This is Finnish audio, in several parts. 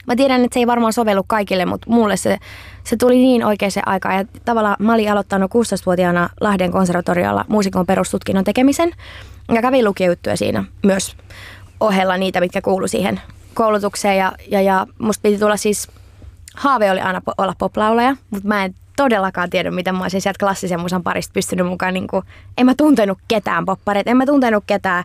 Mä tiedän, että se ei varmaan sovellu kaikille, mutta mulle se tuli niin oikeaan aikaan. Ja tavallaan mä olin aloittanut 16-vuotiaana Lahden konservatoriolla muusikon perustutkinnon tekemisen. Ja kävin lukiojuttuja siinä myös ohella niitä, mitkä kuului siihen koulutukseen. Ja musta piti tulla siis, haave oli aina olla poplaulaja, mutta mä en todellakaan tiedä, miten mä olisin sieltä klassisen musan parista pystynyt mukaan. Niin kuin, en mä tuntenut ketään poppareita, en mä tuntenut ketään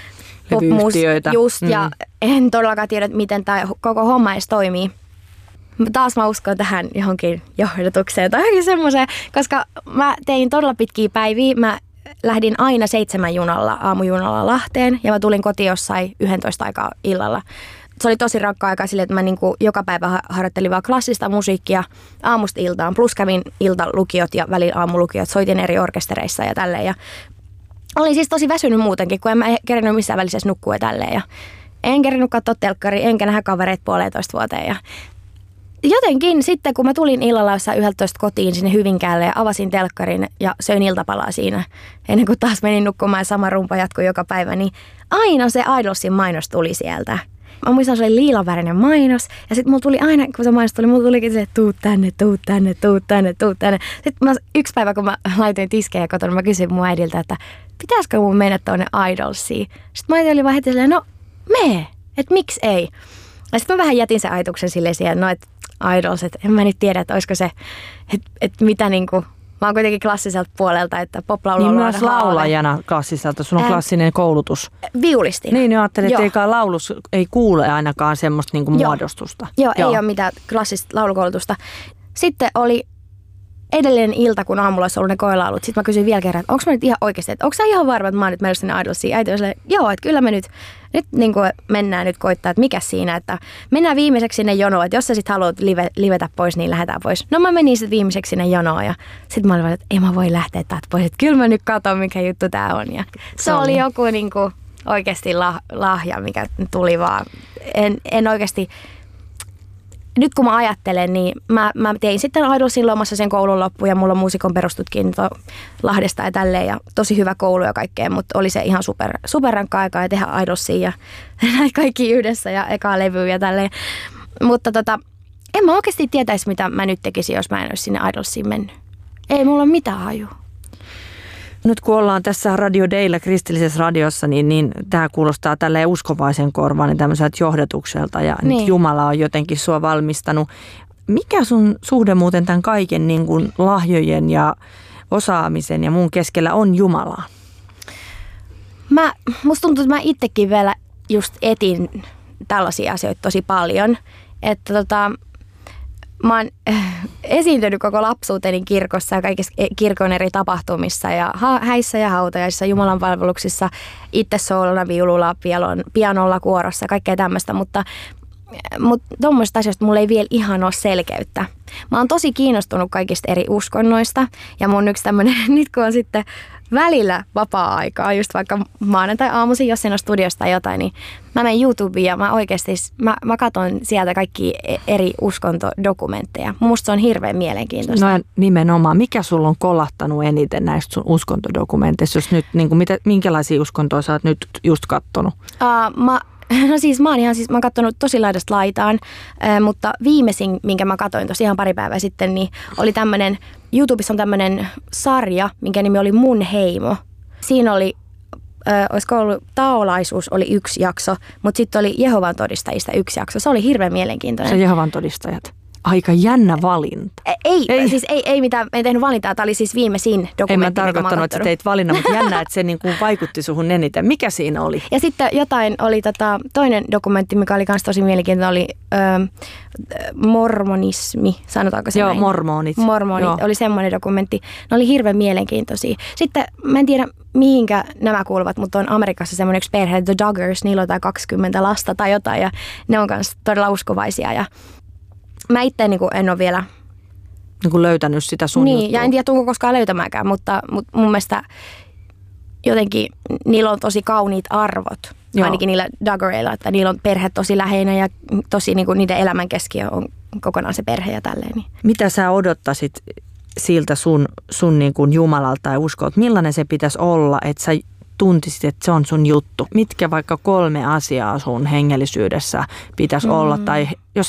just, ja en todellakaan tiedä, miten tämä koko homma edes toimii. Taas mä uskon tähän johonkin johdotukseen tai johonkin semmoiseen, koska mä tein todella pitkiä päiviä. Mä lähdin aina 7 aamujunalla Lahteen ja mä tulin kotiin jossain 11 aikaa illalla. Se oli tosi rankka aika silleen, että mä niinku joka päivä harjoittelin vaan klassista musiikkia aamusta iltaan. Plus kävin iltalukiot ja välillä aamulukiot, soitin eri orkestereissa ja tälleen. Ja olin siis tosi väsynyt muutenkin, kun en mä kerinyt missään välisessä nukkua ja tälleen. Ja en kerinyt katsoa telkkaria, enkä nähdä kavereita 1,5 vuoteen. Ja jotenkin sitten, kun mä tulin illalla jossain 11 kotiin sinne Hyvinkäälle ja avasin telkkarin ja söin iltapalaa siinä, ennen kuin taas menin nukkumaan ja sama rumpa jatkui joka päivä, niin aina se Idolsin mainos tuli sieltä. Mä muistan, se oli liilanvärinen mainos ja sitten mulla tuli aina, kun se mainos tuli, mulla tulikin se, tuu tänne, tuu tänne, tuu tänne, tuu tänne. Sitten yksi päivä, kun mä laitoin tiskejä kotona, mä kysyin mun äidiltä, että pitäisikö mun mennä tuonne Idolsiin. Sitten mä äiti oli vaan heti silleen, no mee, että miksi ei. Ja sitten mä vähän jätin sen ajatuksen silleen siihen, no että Idols, että en mä nyt tiedä, että olisiko se, että mitä niinku, mä oon kuitenkin klassiselta puolelta, että poplaulu on niin myös laulajana klassiselta, sun on klassinen koulutus. Viulisti. Niin, ajattelin, että eikä laulus ei kuule ainakaan semmoista niinku muodostusta. Joo, ei ole mitään klassista laulukoulutusta. Sitten oli edellinen ilta, kun aamulla olisi ollut ne koelaulut. Sitten mä kysyin vielä kerran, että onko mä nyt ihan oikeasti, että onko sä ihan varma, että mä oon nyt mennyt sinne Idolsiin? Äiti oli silleen, joo, että kyllä me nyt niin kuin mennään nyt koittaa, että mikä siinä, että mennään viimeiseksi sinne jonoon, että jos sä sit haluat livetä pois, niin lähdetään pois. No mä menin sitten viimeiseksi sinne jonoon ja sitten mä olin vaan, että ei mä voi lähteä täältä pois, että kyllä mä nyt katson, mikä juttu tää on. Ja se oli joku niin kuin oikeasti lahja, mikä tuli vaan. En oikeasti. Nyt kun mä ajattelen, niin mä tein sitten Idolsin luomassa sen koulun loppuun ja mulla on muusikon perustutkinto Lahdesta ja tälleen ja tosi hyvä koulu ja kaikkea, mutta oli se ihan super rankka aikaa ja tehdä Idolsia ja näitä kaikki yhdessä ja ekaa levyä ja tälleen. Mutta en mä oikeasti tietäisi, mitä mä nyt tekisin, jos mä en olisi sinne Idolsiin mennyt. Ei mulla ole mitään hajua. Nyt kun ollaan tässä Radio Daylla kristillisessä radiossa, niin tämä kuulostaa tälleen uskovaisen korvaan niin tämmöiseltä johdatukselta ja niin. Nyt Jumala on jotenkin sua valmistanut. Mikä sun suhde muuten tämän kaiken niin kuin lahjojen ja osaamisen ja muun keskellä on Jumalaa? Musta tuntuu, että mä itsekin vielä just etin tällaisia asioita tosi paljon, että mä oon esiintynyt koko lapsuuteni kirkossa ja kaikissa kirkon eri tapahtumissa ja häissä ja hautajaisissa, Jumalan palveluksissa, itse soolona, viululla, pianolla, kuorossa ja kaikkea tämmöistä, mutta tuommoisista asioista mulla ei vielä ihan ole selkeyttä. Mä oon tosi kiinnostunut kaikista eri uskonnoista ja mun yksi tämmönen, nyt kun on sitten välillä vapaa-aikaa, just vaikka maanantai-aamuisin, jos en ole studiosta tai jotain, niin mä menen YouTubeen ja mä katson sieltä kaikki eri uskontodokumentteja. Musta se on hirveän mielenkiintoista. No nimenomaan. Mikä sulla on kolahtanut eniten näistä sun uskontodokumenteista? Jos nyt, niin kuin, minkälaisia uskontoja sä oot nyt just kattonut? Mä oon katsonut tosi laidasta laitaan, mutta viimeisin, minkä mä katsoin tosi ihan pari päivää sitten, niin oli tämmönen, YouTubessa on tämmönen sarja, minkä nimi oli Mun heimo. Siinä oli, olisiko ollut taolaisuus oli yksi jakso, mutta sitten oli Jehovan todistajista yksi jakso. Se oli hirveän mielenkiintoinen. Se Jehovan todistajat. Aika jännä valinta. Ei mitään, en tehnyt valintaa. Tämä oli siis viimeisin dokumentti. En mä tarkoittanut, että sä teit valinnan, mutta jännä, että se niin kuin vaikutti suhun eniten. Mikä siinä oli? Ja sitten jotain oli toinen dokumentti, mikä oli myös tosi mielenkiintoinen, oli mormonismi, sanotaanko se Joo, näin? mormonit. Joo. Oli semmoinen dokumentti. Ne oli hirveän mielenkiintoisia. Sitten mä en tiedä, mihinkä nämä kuuluvat, mutta on Amerikassa semmoinen yksi perhe, The Duggars, niillä on jotain 20 lasta tai jotain, ja ne on myös todella uskovaisia, ja mä itse en ole vielä niin löytänyt sitä sun juttua. Ja en tiedä, tuunko koskaan löytämäänkään, mutta mun mielestä jotenkin niillä on tosi kauniit arvot. Joo. Ainakin niillä Duggareilla, että niillä on perhe tosi läheinen ja tosi niin kuin niiden elämän keskiö on kokonaan se perhe ja tälleen. Niin. Mitä sä odottaisit siltä sun niin kuin Jumalalta ja uskolta? Millainen se pitäisi olla, että sä tuntisit, että se on sun juttu? Mitkä vaikka 3 asiaa sun hengellisyydessä pitäisi olla? Tai jos